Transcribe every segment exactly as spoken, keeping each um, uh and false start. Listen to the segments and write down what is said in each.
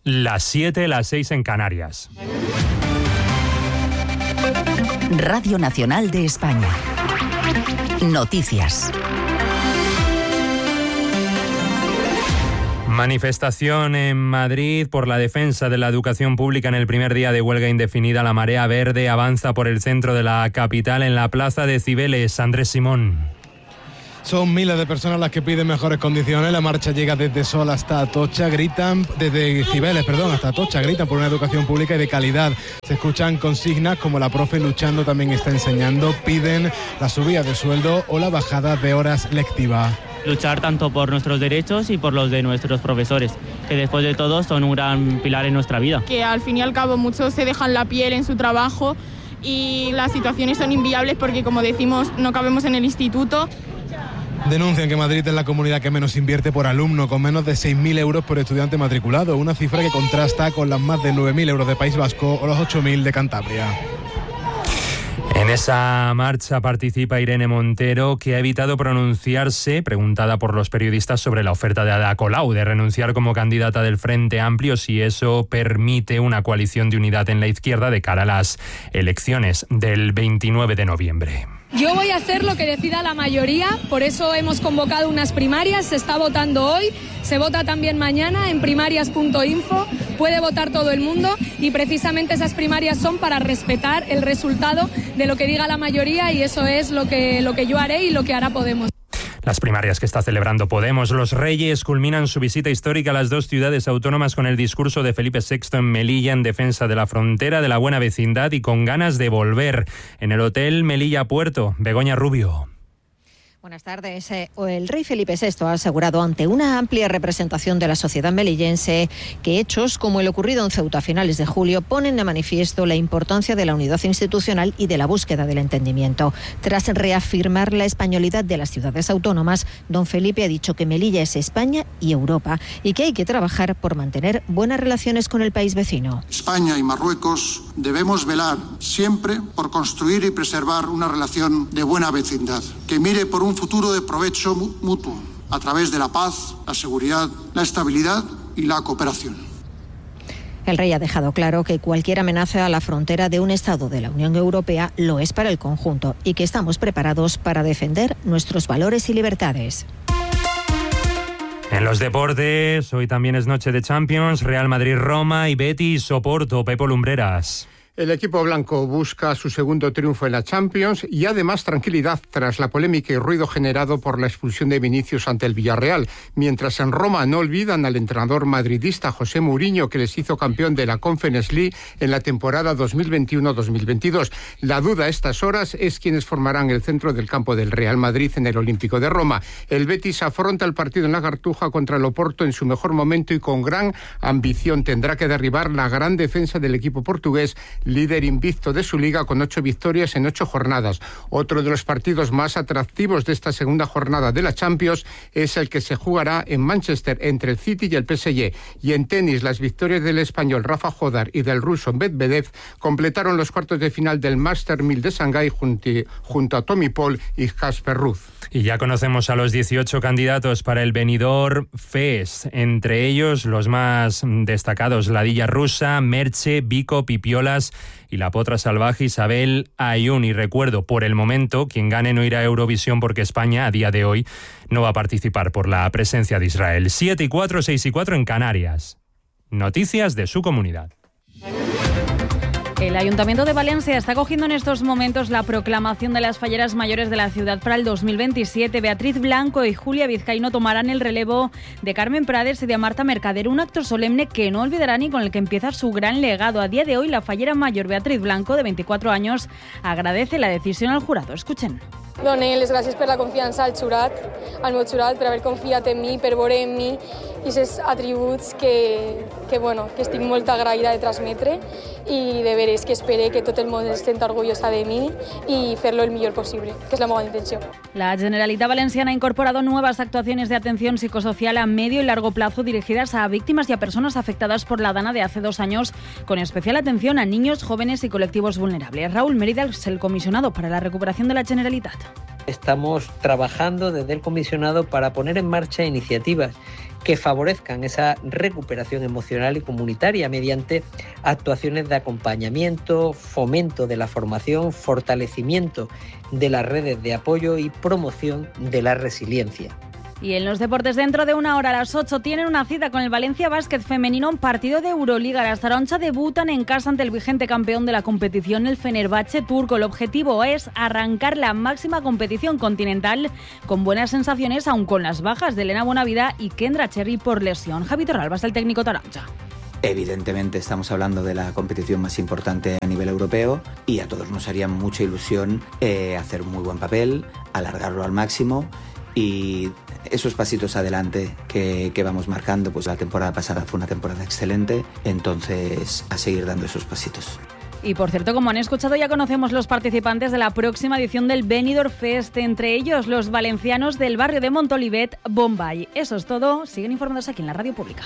Las siete, las seis en Canarias. Radio Nacional de España. Noticias. Manifestación en Madrid por la defensa de la educación pública en el primer día de huelga indefinida. La marea verde avanza por el centro de la capital en la plaza de Cibeles. Andrés Simón. Son miles de personas las que piden mejores condiciones. La marcha llega desde Sol hasta Atocha, gritan, desde Cibeles, perdón, hasta Atocha, gritan por una educación pública y de calidad. Se escuchan consignas como la profe luchando también está enseñando, piden la subida de sueldo o la bajada de horas lectivas. Luchar tanto por nuestros derechos y por los de nuestros profesores, que después de todo son un gran pilar en nuestra vida. Que al fin y al cabo muchos se dejan la piel en su trabajo y las situaciones son inviables porque, como decimos, no cabemos en el instituto. Denuncian que Madrid es la comunidad que menos invierte por alumno, con menos de seis mil euros por estudiante matriculado, una cifra que contrasta con las más de nueve mil euros de País Vasco o los ocho mil de Cantabria. En esa marcha participa Irene Montero, que ha evitado pronunciarse, preguntada por los periodistas sobre la oferta de Ada Colau de renunciar como candidata del Frente Amplio si eso permite una coalición de unidad en la izquierda de cara a las elecciones del veintinueve de noviembre. Yo voy a hacer lo que decida la mayoría, por eso hemos convocado unas primarias, se está votando hoy, se vota también mañana en primarias punto info, puede votar todo el mundo y precisamente esas primarias son para respetar el resultado de lo que diga la mayoría y eso es lo que, lo que yo haré y lo que hará Podemos. Las primarias que está celebrando Podemos. Los Reyes culminan su visita histórica a las dos ciudades autónomas con el discurso de Felipe sexto en Melilla en defensa de la frontera, de la buena vecindad y con ganas de volver. En el Hotel Melilla Puerto, Begoña Rubio. Buenas tardes. El rey Felipe sexto ha asegurado ante una amplia representación de la sociedad melillense que hechos como el ocurrido en Ceuta a finales de julio ponen de manifiesto la importancia de la unidad institucional y de la búsqueda del entendimiento. Tras reafirmar la españolidad de las ciudades autónomas, don Felipe ha dicho que Melilla es España y Europa y que hay que trabajar por mantener buenas relaciones con el país vecino. España y Marruecos debemos velar siempre por construir y preservar una relación de buena vecindad, que mire por un futuro de provecho mutuo a través de la paz, la seguridad, la estabilidad y la cooperación. El rey ha dejado claro que cualquier amenaza a la frontera de un Estado de la Unión Europea lo es para el conjunto y que estamos preparados para defender nuestros valores y libertades. En los deportes, hoy también es noche de Champions, Real Madrid-Roma y Betis-Oporto. Pepo Lumbreras. El equipo blanco busca su segundo triunfo en la Champions y además tranquilidad tras la polémica y ruido generado por la expulsión de Vinicius ante el Villarreal, mientras en Roma no olvidan al entrenador madridista José Mourinho, que les hizo campeón de la Conference League en la temporada dos mil veintiuno dos mil veintidós. La duda a estas horas es quiénes formarán el centro del campo del Real Madrid en el Olímpico de Roma. El Betis afronta el partido en la Cartuja contra el Oporto en su mejor momento y con gran ambición. Tendrá que derribar la gran defensa del equipo portugués, líder invicto de su liga con ocho victorias en ocho jornadas. Otro de los partidos más atractivos de esta segunda jornada de la Champions es el que se jugará en Manchester entre el City y el P S G. Y en tenis, las victorias del español Rafa Jodar y del ruso Medvedev completaron los cuartos de final del Master mil de Shanghái junto, junto a Tommy Paul y Casper Ruud. Y ya conocemos a los dieciocho candidatos para el Benidorm Fest, entre ellos los más destacados: Ladilla Rusa, Merche, Vico, Pipiolas y la potra salvaje Isabel Ayun. Y recuerdo, por el momento, quien gane no irá a Eurovisión porque España, a día de hoy, no va a participar por la presencia de Israel. siete y cuatro, seis y cuatro en Canarias. Noticias de su comunidad. El Ayuntamiento de Valencia está cogiendo en estos momentos la proclamación de las falleras mayores de la ciudad para el dos mil veintisiete. Beatriz Blanco y Julia Vizcaíno tomarán el relevo de Carmen Prades y de Marta Mercader, un acto solemne que no olvidarán y con el que empieza su gran legado. A día de hoy, la fallera mayor Beatriz Blanco, de veinticuatro años, agradece la decisión al jurado. Escuchen. Dono les gràcies per la confiança al jurat, al meu jurat, per haver confiat en mi, per veure en mi i aquests atributs que, que, bueno, que estic molt agraïda de transmetre i de veres que espere que tot el món estigui orgullosa de mi y fer-lo el millor possible, que és la meva intenció. La Generalitat Valenciana ha incorporado nuevas actuaciones de atención psicosocial a medio y largo plazo dirigidas a víctimas y a personas afectadas por la Dana de hace dos años, con especial atención a niños, jóvenes y colectivos vulnerables. Raúl Mérida es el comisionado para la recuperación de la Generalitat. Estamos trabajando desde el comisionado para poner en marcha iniciativas que favorezcan esa recuperación emocional y comunitaria mediante actuaciones de acompañamiento, fomento de la formación, fortalecimiento de las redes de apoyo y promoción de la resiliencia. Y en los deportes, dentro de una hora a las ocho tienen una cita con el Valencia Básquet femenino, un partido de Euroliga. Las Arancha debutan en casa ante el vigente campeón de la competición, el Fenerbahce turco. El objetivo es arrancar la máxima competición continental con buenas sensaciones, aun con las bajas de Elena Bonavida y Kendra Cherry por lesión. Javi Torralbas, el técnico Arancha. Evidentemente estamos hablando de la competición más importante a nivel europeo y a todos nos haría mucha ilusión eh, hacer un muy buen papel, alargarlo al máximo. Y esos pasitos adelante que, que vamos marcando, pues la temporada pasada fue una temporada excelente, entonces a seguir dando esos pasitos. Y por cierto, como han escuchado, ya conocemos los participantes de la próxima edición del Benidorm Fest, entre ellos los valencianos del barrio de Montolivet, Bombay. Eso es todo, siguen informados aquí en la Radio Pública.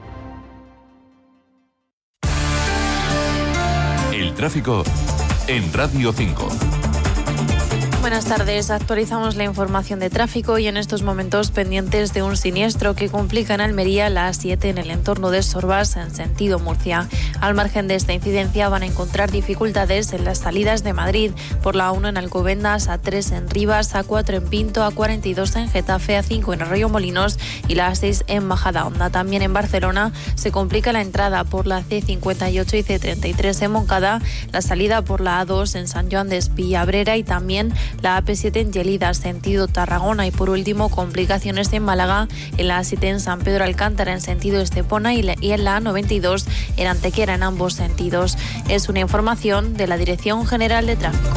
El tráfico en Radio cinco. Buenas tardes, actualizamos la información de tráfico y en estos momentos pendientes de un siniestro que complica en Almería la A siete en el entorno de Sorbas en sentido Murcia. Al margen de esta incidencia van a encontrar dificultades en las salidas de Madrid por la A uno en Alcobendas, A tres en Rivas, A cuatro en Pinto, A cuarenta y dos en Getafe, A cinco en Arroyo Molinos y la A seis en Majadahonda. También en Barcelona se complica la entrada por la C cincuenta y ocho y C treinta y tres en Moncada, la salida por la A dos en San Joan de Espí-Abrera y también la A P siete en Gelida, sentido Tarragona, y por último complicaciones en Málaga en la A siete en San Pedro Alcántara en sentido Estepona y, y en la A noventa y dos en Antequera en ambos sentidos. Es una información de la Dirección General de Tráfico.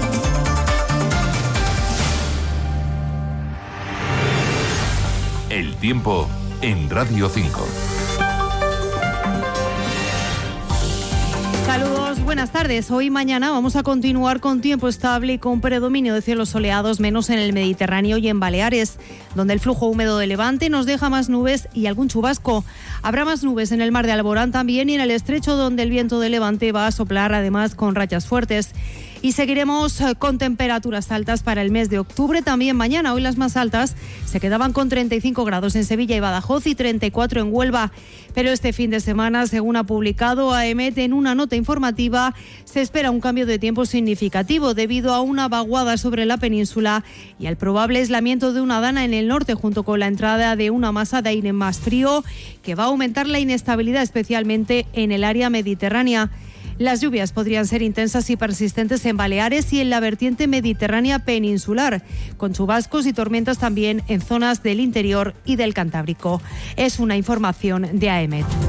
El tiempo en Radio cinco. Saludos, buenas tardes. Hoy y mañana vamos a continuar con tiempo estable y con predominio de cielos soleados, menos en el Mediterráneo y en Baleares, donde el flujo húmedo de levante nos deja más nubes y algún chubasco. Habrá más nubes en el mar de Alborán también y en el estrecho, donde el viento de levante va a soplar además con rachas fuertes. Y seguiremos con temperaturas altas para el mes de octubre, también mañana. Hoy las más altas se quedaban con treinta y cinco grados en Sevilla y Badajoz y treinta y cuatro en Huelva. Pero este fin de semana, según ha publicado A E M E T en una nota informativa, se espera un cambio de tiempo significativo debido a una vaguada sobre la península y al probable aislamiento de una dana en el norte, junto con la entrada de una masa de aire más frío que va a aumentar la inestabilidad, especialmente en el área mediterránea. Las lluvias podrían ser intensas y persistentes en Baleares y en la vertiente mediterránea peninsular, con chubascos y tormentas también en zonas del interior y del Cantábrico. Es una información de A E M E T.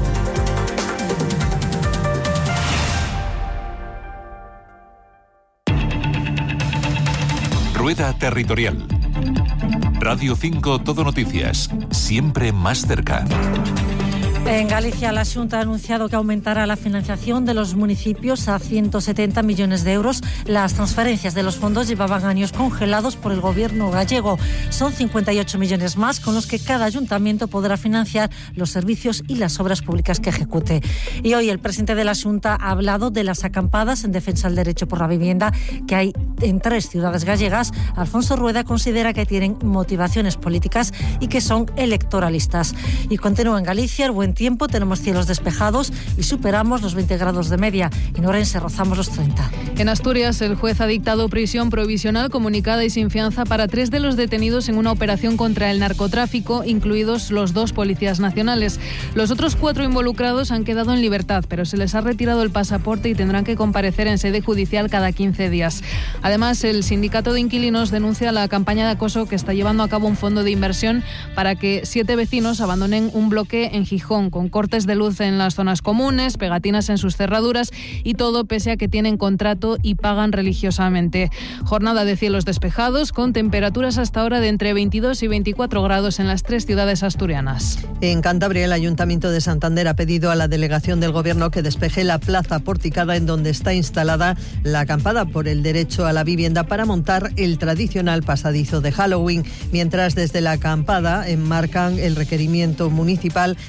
Rueda Territorial. Radio cinco Todo Noticias, siempre más cerca. En Galicia, la Xunta ha anunciado que aumentará la financiación de los municipios a ciento setenta millones de euros. Las transferencias de los fondos llevaban años congelados por el gobierno gallego. Son cincuenta y ocho millones más con los que cada ayuntamiento podrá financiar los servicios y las obras públicas que ejecute. Y hoy el presidente de la Xunta ha hablado de las acampadas en defensa del derecho por la vivienda que hay en tres ciudades gallegas. Alfonso Rueda considera que tienen motivaciones políticas y que son electoralistas. Y continúa en Galicia el buen tiempo, tenemos cielos despejados y superamos los veinte grados de media. En Orense rozamos los treinta. En Asturias, el juez ha dictado prisión provisional comunicada y sin fianza para tres de los detenidos en una operación contra el narcotráfico, incluidos los dos policías nacionales. Los otros cuatro involucrados han quedado en libertad, pero se les ha retirado el pasaporte y tendrán que comparecer en sede judicial cada quince días. Además, el sindicato de inquilinos denuncia la campaña de acoso que está llevando a cabo un fondo de inversión para que siete vecinos abandonen un bloque en Gijón, con cortes de luz en las zonas comunes, pegatinas en sus cerraduras y todo pese a que tienen contrato y pagan religiosamente. Jornada de cielos despejados con temperaturas hasta ahora de entre veintidós y veinticuatro grados en las tres ciudades asturianas. En Cantabria, el Ayuntamiento de Santander ha pedido a la delegación del Gobierno que despeje la plaza porticada en donde está instalada la acampada por el derecho a la vivienda para montar el tradicional pasadizo de Halloween, mientras desde la acampada enmarcan el requerimiento municipal dentro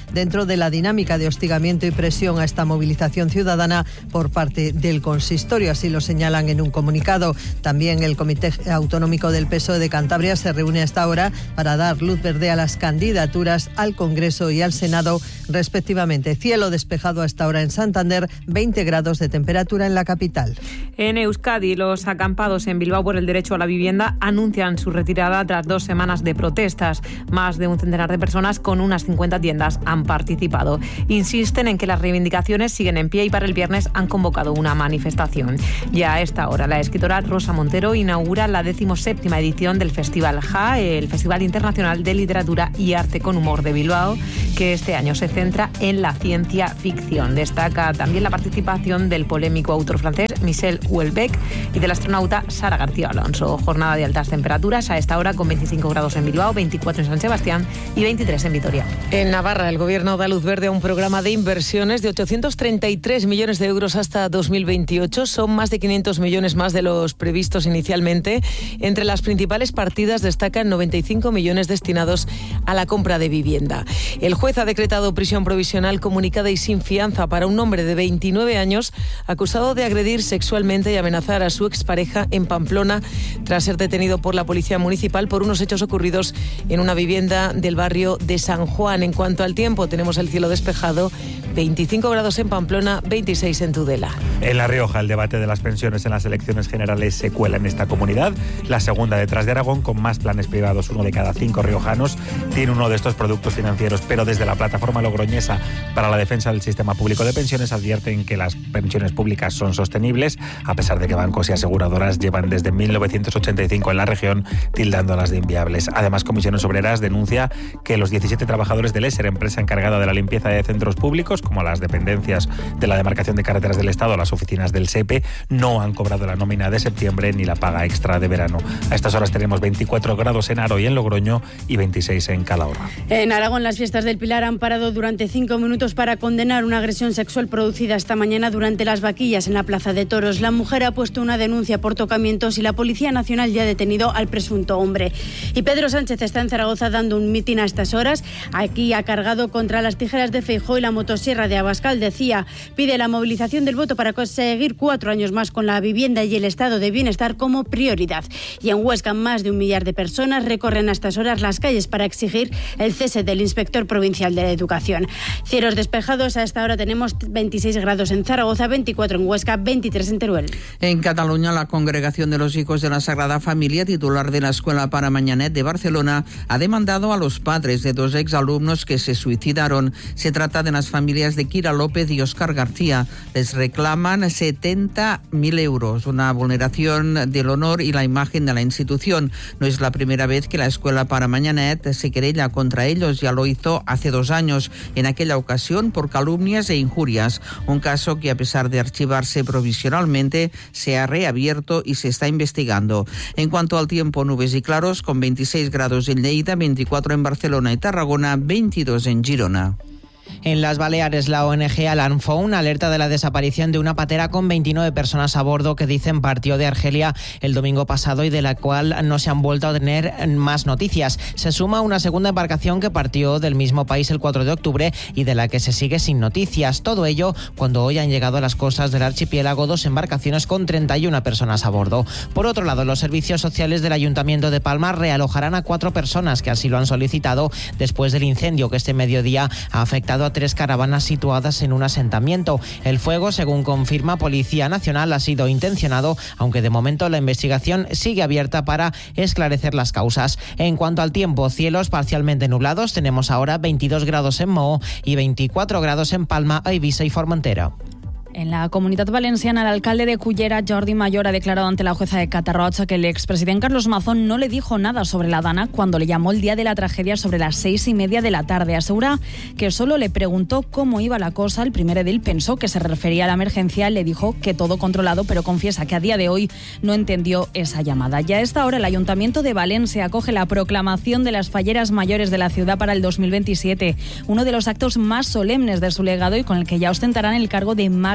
dentro de la dinámica de hostigamiento y presión a esta movilización ciudadana por parte del consistorio, así lo señalan en un comunicado. También el Comité Autonómico del P S O E de Cantabria se reúne a esta hora para dar luz verde a las candidaturas al Congreso y al Senado, respectivamente. Cielo despejado a esta hora en Santander, veinte grados de temperatura en la capital. En Euskadi, los acampados en Bilbao por el derecho a la vivienda anuncian su retirada tras dos semanas de protestas. Más de un centenar de personas con unas cincuenta tiendas han participado. Insisten en que las reivindicaciones siguen en pie y para el viernes han convocado una manifestación. Ya a esta hora, la escritora Rosa Montero inaugura la decimoséptima edición del Festival J A, el Festival Internacional de Literatura y Arte con Humor de Bilbao, que este año se centra en la ciencia ficción. Destaca también la participación del polémico autor francés Michel Houellebecq y del astronauta Sara García Alonso. Jornada de altas temperaturas a esta hora con veinticinco grados en Bilbao, veinticuatro en San Sebastián y veintitrés en Vitoria. En Navarra, el Gobierno da luz verde a un programa de inversiones de ochocientos treinta y tres millones de euros hasta dos mil veintiocho. Son más de quinientos millones más de los previstos inicialmente. Entre las principales partidas destacan noventa y cinco millones destinados a la compra de vivienda. El juez ha decretado prisión provisional comunicada y sin fianza para un hombre de veintinueve años acusado de agredir sexualmente y amenazar a su expareja en Pamplona tras ser detenido por la Policía Municipal por unos hechos ocurridos en una vivienda del barrio de San Juan. En cuanto al tiempo, tenemos el cielo despejado, veinticinco grados en Pamplona, veintiséis en Tudela. En La Rioja, el debate de las pensiones en las elecciones generales se cuela en esta comunidad, la segunda detrás de Aragón, con más planes privados. Uno de cada cinco riojanos tiene uno de estos productos financieros, pero desde la plataforma logroñesa para la defensa del sistema público de pensiones advierten que las pensiones públicas son sostenibles, a pesar de que bancos y aseguradoras llevan desde mil novecientos ochenta y cinco en la región tildándolas de inviables. Además, Comisiones Obreras denuncia que los diecisiete trabajadores del ESER, empresa encargada de la limpieza de centros públicos, como las dependencias de la demarcación de carreteras del Estado, las oficinas del SEPE, no han cobrado la nómina de septiembre ni la paga extra de verano. A estas horas tenemos veinticuatro grados en Aro y en Logroño y veintiséis en Calahorra. En Aragón, las fiestas del Pilar han parado durante cinco minutos para condenar una agresión sexual producida esta mañana durante las vaquillas en la Plaza de Toros. La mujer ha puesto una denuncia por tocamientos y la Policía Nacional ya ha detenido al presunto hombre. Y Pedro Sánchez está en Zaragoza dando un mitin a estas horas. Aquí ha cargado contra las tijeras de Feijóo y la motosierra de Abascal. Decía, pide la movilización del voto para conseguir cuatro años más con la vivienda y el estado de bienestar como prioridad. Y en Huesca, más de un millar de personas recorren a estas horas las calles para exigir el cese del inspector provincial de la educación. Cielos despejados, a esta hora tenemos veintiséis grados en Zaragoza, veinticuatro en Huesca, veintitrés en Teruel. En Cataluña, la Congregación de los Hijos de la Sagrada Familia, titular de la Escuela para Mañanet de Barcelona, ha demandado a los padres de dos exalumnos que se suicidaron. Se trata de las familias de Kira López y Óscar García. Les reclaman setenta mil euros, una vulneración del honor y la imagen de la institución. No es la primera vez que la Escuela para Mañanet se querella contra ellos, ya lo hizo hace dos años, en aquella ocasión por calumnias e injurias. Un caso que, a pesar de archivarse provisionalmente, se ha reabierto y se está investigando. En cuanto al tiempo, nubes y claros, con veintiséis grados en Lleida, veinticuatro en Barcelona y Tarragona, veintidós en Girona. En las Baleares, la O N G Alarm Phone alerta de la desaparición de una patera con veintinueve personas a bordo que dicen partió de Argelia el domingo pasado y de la cual no se han vuelto a tener más noticias. Se suma una segunda embarcación que partió del mismo país el cuatro de octubre y de la que se sigue sin noticias. Todo ello cuando hoy han llegado a las costas del archipiélago dos embarcaciones con treinta y una personas a bordo. Por otro lado, los servicios sociales del Ayuntamiento de Palma realojarán a cuatro personas que así lo han solicitado después del incendio que este mediodía ha afectado a tres caravanas situadas en un asentamiento. El fuego, según confirma Policía Nacional, ha sido intencionado, aunque de momento la investigación sigue abierta para esclarecer las causas. En cuanto al tiempo, cielos parcialmente nublados. Tenemos ahora veintidós grados en Moho y veinticuatro grados en Palma, Eivissa y Formentera. En la Comunitat Valenciana, el alcalde de Cullera, Jordi Mayor, ha declarado ante la jueza de Catarroja que el expresidente Carlos Mazón no le dijo nada sobre la Dana cuando le llamó el día de la tragedia sobre las seis y media de la tarde. Asegura que solo le preguntó cómo iba la cosa. El primer edil pensó que se refería a la emergencia, le dijo que todo controlado, pero confiesa que a día de hoy no entendió esa llamada. Ya a esta hora, el Ayuntamiento de Valencia acoge la proclamación de las falleras mayores de la ciudad para el dos mil veintisiete, uno de los actos más solemnes de su legado y con el que ya ostentarán el cargo de máximo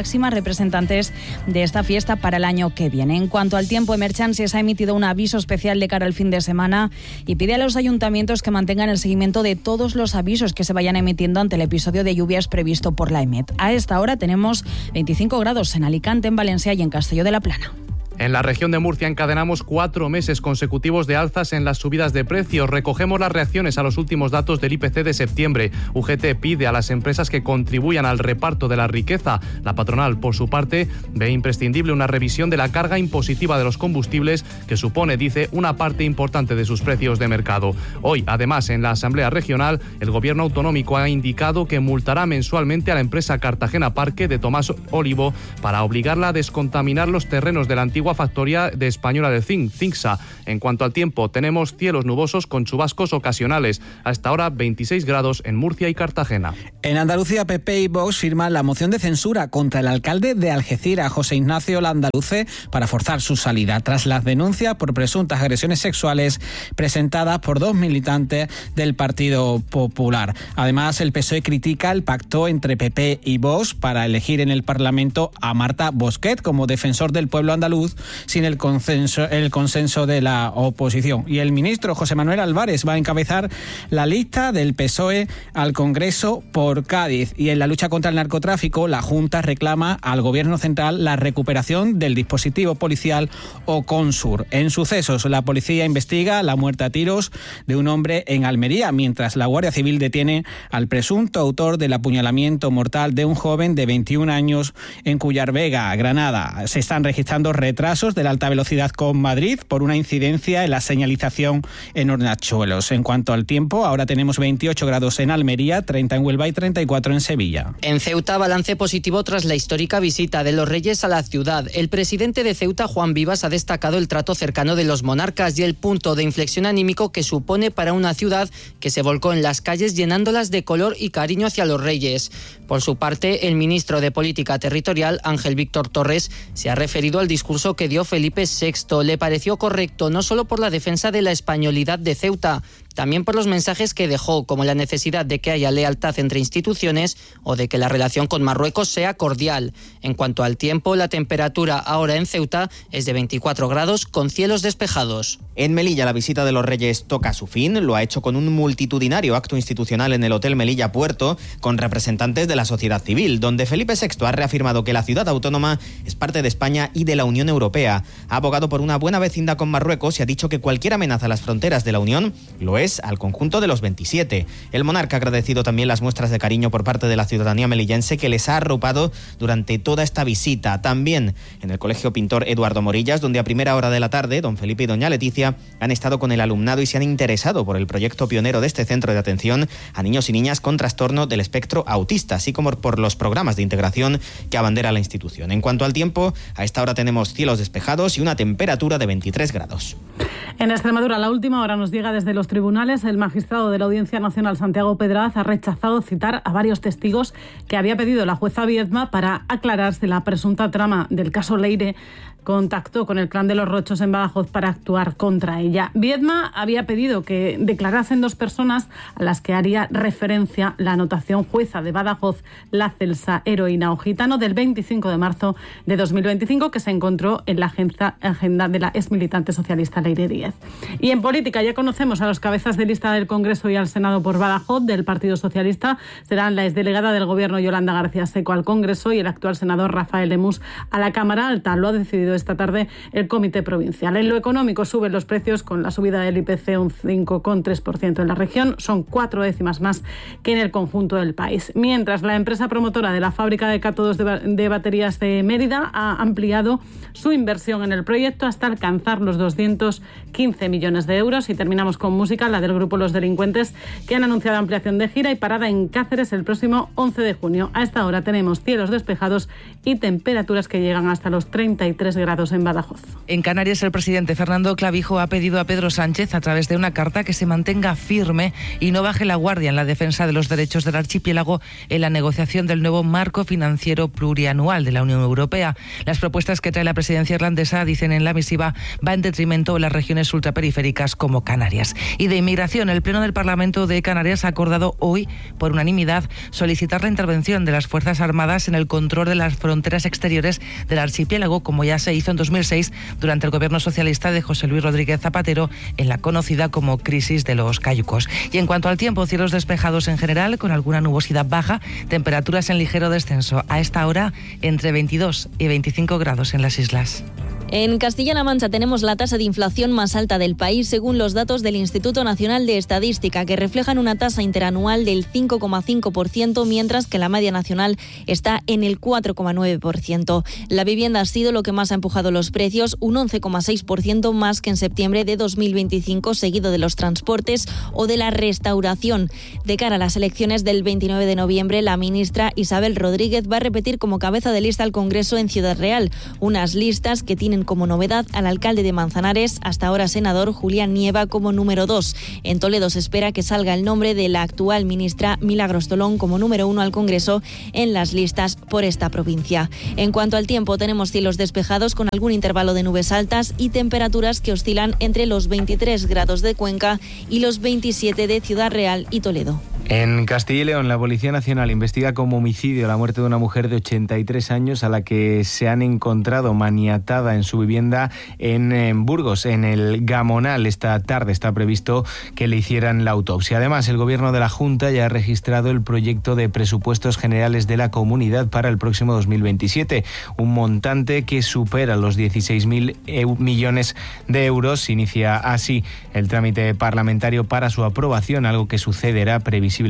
máximas representantes de esta fiesta para el año que viene. En cuanto al tiempo, Emergencies ha emitido un aviso especial de cara al fin de semana y pide a los ayuntamientos que mantengan el seguimiento de todos los avisos que se vayan emitiendo ante el episodio de lluvias previsto por la E M E T. A esta hora tenemos veinticinco grados en Alicante, en Valencia y en Castelló de la Plana. En la región de Murcia encadenamos cuatro meses consecutivos de alzas en las subidas de precios. Recogemos las reacciones a los últimos datos del I P C de septiembre. U G T pide a las empresas que contribuyan al reparto de la riqueza. La patronal, por su parte, ve imprescindible una revisión de la carga impositiva de los combustibles, que supone, dice, una parte importante de sus precios de mercado. Hoy, además, en la Asamblea Regional, el Gobierno autonómico ha indicado que multará mensualmente a la empresa Cartagena Parque de Tomás Olivo para obligarla a descontaminar los terrenos de la antigua factoría de Española de Zinc, Cincsa. En cuanto al tiempo, tenemos cielos nubosos con chubascos ocasionales. A esta hora, veintiséis grados en Murcia y Cartagena. En Andalucía, P P y Vox firman la moción de censura contra el alcalde de Algeciras, José Ignacio Landaluce, para forzar su salida, tras las denuncias por presuntas agresiones sexuales presentadas por dos militantes del Partido Popular. Además, el P S O E critica el pacto entre P P y Vox para elegir en el Parlamento a Marta Bosquet como defensor del pueblo andaluz, sin el consenso, el consenso de la oposición. Y el ministro José Manuel Álvarez va a encabezar la lista del P S O E al Congreso por Cádiz. Y en la lucha contra el narcotráfico, la Junta reclama al Gobierno central la recuperación del dispositivo policial Oconsur. En sucesos, la policía investiga la muerte a tiros de un hombre en Almería, mientras la Guardia Civil detiene al presunto autor del apuñalamiento mortal de un joven de veintiún años en Cuyar Vega, Granada. Se están registrando retrasos de la alta velocidad con Madrid por una incidencia en la señalización en Hornachuelos. En cuanto al tiempo, ahora tenemos veintiocho grados en Almería, treinta en Huelva y treinta y cuatro en Sevilla. En Ceuta, balance positivo tras la histórica visita de los Reyes a la ciudad. El presidente de Ceuta, Juan Vivas, ha destacado el trato cercano de los monarcas y el punto de inflexión anímico que supone para una ciudad que se volcó en las calles llenándolas de color y cariño hacia los Reyes. Por su parte, el ministro de Política Territorial, Ángel Víctor Torres, se ha referido al discurso que dio Felipe sexto. Le pareció correcto no solo por la defensa de la españolidad de Ceuta, también por los mensajes que dejó, como la necesidad de que haya lealtad entre instituciones o de que la relación con Marruecos sea cordial. En cuanto al tiempo, la temperatura ahora en Ceuta es de veinticuatro grados con cielos despejados. En Melilla, la visita de los Reyes toca su fin. Lo ha hecho con un multitudinario acto institucional en el Hotel Melilla Puerto, con representantes de la sociedad civil, donde Felipe sexto ha reafirmado que la ciudad autónoma es parte de España y de la Unión Europea. Ha abogado por una buena vecindad con Marruecos y ha dicho que cualquier amenaza a las fronteras de la Unión lo es al conjunto de los veintisiete. El monarca ha agradecido también las muestras de cariño por parte de la ciudadanía melillense que les ha arropado durante toda esta visita. También en el Colegio Pintor Eduardo Morillas, donde a primera hora de la tarde don Felipe y doña Leticia han estado con el alumnado y se han interesado por el proyecto pionero de este centro de atención a niños y niñas con trastorno del espectro autista, así como por los programas de integración que abandera la institución. En cuanto al tiempo, a esta hora tenemos cielos despejados y una temperatura de veintitrés grados. En Extremadura, la última hora nos llega desde los tribunales. El magistrado de la Audiencia Nacional, Santiago Pedraz, ha rechazado citar a varios testigos que había pedido la jueza Viedma para aclararse la presunta trama del caso Leire. Contactó con el clan de los Rochos en Badajoz para actuar contra ella. Viedma había pedido que declarasen dos personas a las que haría referencia la anotación jueza de Badajoz, la Celsa Heroína Ojitano, del veinticinco de marzo de dos mil veinticinco, que se encontró en la agenda, agenda de la exmilitante socialista Leire Díez. Y en política ya conocemos a los cabezas de lista del Congreso y al Senado por Badajoz del Partido Socialista. Serán la exdelegada del Gobierno Yolanda García Seco al Congreso y el actual senador Rafael Lemus a la Cámara Alta. Lo ha decidido esta tarde el Comité Provincial. En lo económico suben los precios con la subida del I P C un cinco coma tres por ciento en la región. Son cuatro décimas más que en el conjunto del país. Mientras, la empresa promotora de la fábrica de cátodos de, ba- de baterías de Mérida ha ampliado su inversión en el proyecto hasta alcanzar los doscientos quince millones de euros. Y terminamos con música, la del grupo Los Delincuentes, que han anunciado ampliación de gira y parada en Cáceres el próximo once de junio. A esta hora tenemos cielos despejados y temperaturas que llegan hasta los treinta y tres grados en Badajoz. En Canarias, el presidente Fernando Clavijo ha pedido a Pedro Sánchez, a través de una carta, que se mantenga firme y no baje la guardia en la defensa de los derechos del archipiélago en la negociación del nuevo marco financiero plurianual de la Unión Europea. Las propuestas que trae la presidencia irlandesa, dicen en la misiva, va en detrimento de las regiones ultraperiféricas como Canarias. Y de inmigración. El Pleno del Parlamento de Canarias ha acordado hoy, por unanimidad, solicitar la intervención de las Fuerzas Armadas en el control de las fronteras exteriores del archipiélago, como ya se hizo en dos mil seis durante el gobierno socialista de José Luis Rodríguez Zapatero, en la conocida como crisis de los cayucos. Y en cuanto al tiempo, cielos despejados en general, con alguna nubosidad baja, temperaturas en ligero descenso. A esta hora, entre veintidós y veinticinco grados en las islas. En Castilla-La Mancha tenemos la tasa de inflación más alta del país, según los datos del Instituto Nacional de Estadística, que reflejan una tasa interanual del cinco coma cinco por ciento, mientras que la media nacional está en el cuatro coma nueve por ciento. La vivienda ha sido lo que más ha empujado los precios, un once coma seis por ciento más que en septiembre de dos mil veinticinco, seguido de los transportes o de la restauración. De cara a las elecciones del veintinueve de noviembre, la ministra Isabel Rodríguez va a repetir como cabeza de lista al Congreso en Ciudad Real, unas listas que tienen como novedad al alcalde de Manzanares, hasta ahora senador, Julián Nieva, como número dos. En Toledo se espera que salga el nombre de la actual ministra Milagros Tolón como número uno al Congreso en las listas por esta provincia. En cuanto al tiempo, tenemos cielos despejados con algún intervalo de nubes altas y temperaturas que oscilan entre los veintitrés grados de Cuenca y los veintisiete de Ciudad Real y Toledo. En Castilla y León, la Policía Nacional investiga como homicidio la muerte de una mujer de ochenta y tres años a la que se han encontrado maniatada en su vivienda en, en Burgos, en el Gamonal. Esta tarde está previsto que le hicieran la autopsia. Además, el Gobierno de la Junta ya ha registrado el proyecto de presupuestos generales de la comunidad para el próximo dos mil veintisiete, un montante que supera los dieciséis mil millones de euros. Inicia así el trámite parlamentario para su aprobación, algo que sucederá previsiblemente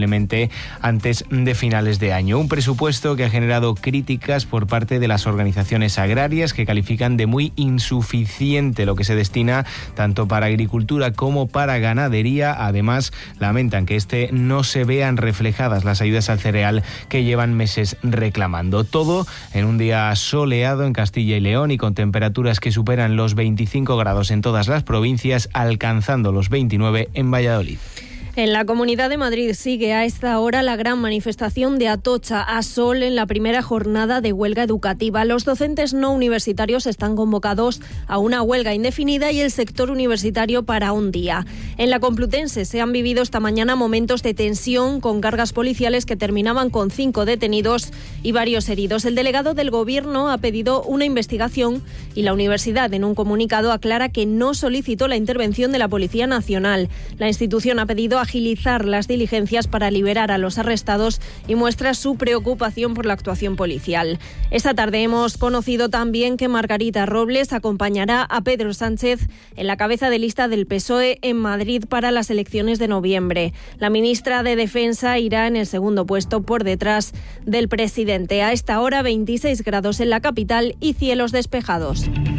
antes de finales de año. Un presupuesto que ha generado críticas por parte de las organizaciones agrarias, que califican de muy insuficiente lo que se destina tanto para agricultura como para ganadería. Además, lamentan que este no se vean reflejadas las ayudas al cereal que llevan meses reclamando. Todo en un día soleado en Castilla y León y con temperaturas que superan los veinticinco grados en todas las provincias, alcanzando los veintinueve en Valladolid. En la Comunidad de Madrid sigue a esta hora la gran manifestación de Atocha a Sol en la primera jornada de huelga educativa. Los docentes no universitarios están convocados a una huelga indefinida y el sector universitario para un día. En la Complutense se han vivido esta mañana momentos de tensión con cargas policiales que terminaban con cinco detenidos y varios heridos. El delegado del Gobierno ha pedido una investigación y la universidad, en un comunicado, aclara que no solicitó la intervención de la Policía Nacional. La institución ha pedido agilizar las diligencias para liberar a los arrestados y muestra su preocupación por la actuación policial. Esta tarde hemos conocido también que Margarita Robles acompañará a Pedro Sánchez en la cabeza de lista del P S O E en Madrid para las elecciones de noviembre. La ministra de Defensa irá en el segundo puesto por detrás del presidente. A esta hora veintiséis grados en la capital y cielos despejados.